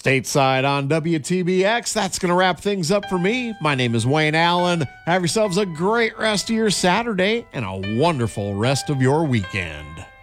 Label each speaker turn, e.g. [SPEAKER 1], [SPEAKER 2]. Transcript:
[SPEAKER 1] Stateside on WTBX. That's going to wrap things up for me. My name is Wayne Allen. Have yourselves a great rest of your Saturday and a wonderful rest of your weekend.